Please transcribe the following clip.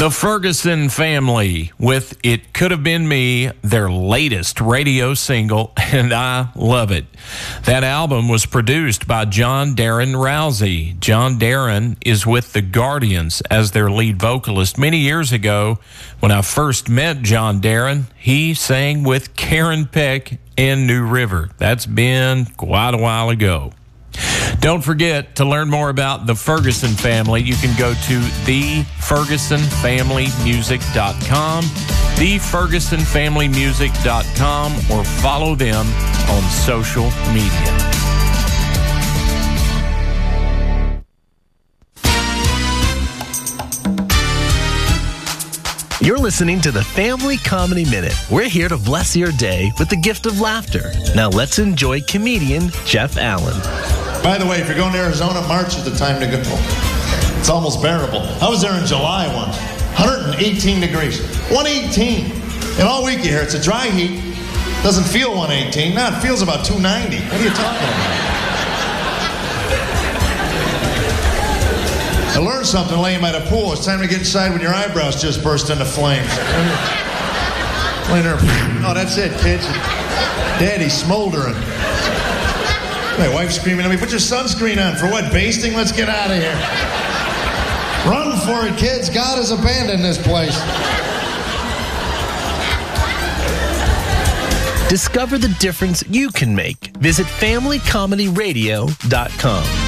The Ferguson Family with It Could Have Been Me, their latest radio single, and I love it. That album was produced by John Darren Rousey. John Darren is with the Guardians as their lead vocalist. Many years ago, when I first met John Darren, he sang with Karen Peck and New River. That's been quite a while ago. Don't forget, to learn more about the Ferguson Family, you can go to thefergusonfamilymusic.com, thefergusonfamilymusic.com, or follow them on social media. You're listening to the Family Comedy Minute. We're here to bless your day with the gift of laughter. Now let's enjoy comedian Jeff Allen. By the way, if you're going to Arizona, March is the time to go. It's almost bearable. I was there in July once. 118 degrees. 118. And all week you hear it's a dry heat. Doesn't feel 118. No, it feels about 290. What are you talking about? I learned something laying by the pool. It's time to get inside when your eyebrows just burst into flames. Oh, that's it, kids. Daddy's smoldering. My wife's screaming at me, put your sunscreen on. For what, basting? Let's get out of here. Run for it, kids. God has abandoned this place. Discover the difference you can make. Visit FamilyComedyRadio.com.